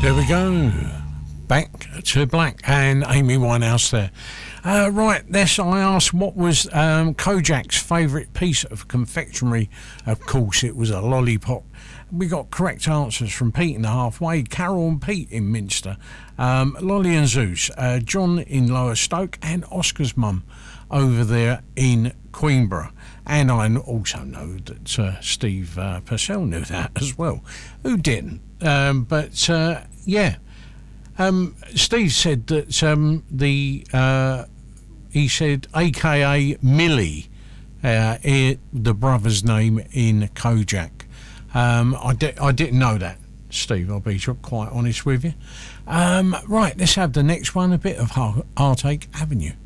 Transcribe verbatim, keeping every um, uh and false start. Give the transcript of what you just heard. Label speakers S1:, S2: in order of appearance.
S1: There we go. Back to Black and Amy Winehouse there. Uh, right, this I asked what was um, Kojak's favourite piece of confectionery. Of course, it was a lollipop. We got correct answers from Pete in the Halfway, Carol and Pete in Minster, um, Lolly and Zeus, uh, John in Lower Stoke, and Oscar's mum over there in Queenborough. And I also know that uh, Steve uh, Purcell knew that as well. Who didn't? Um, but uh, yeah, um, Steve said that um, the uh, he said A K A Millie, uh, the brother's name in Kojak. Um, I, di- I didn't know that, Steve. I'll be quite honest with you. Um, right, let's have the next one. A bit of Heartache Avenue.